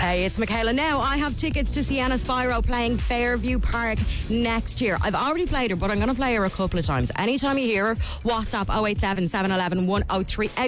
Hey, it's Michaela. Now, I have tickets to Sienna Spyro playing Fairview Park next year. I've already played her, but I'm going to play her a couple of times. Anytime you hear her, WhatsApp 087 711 103.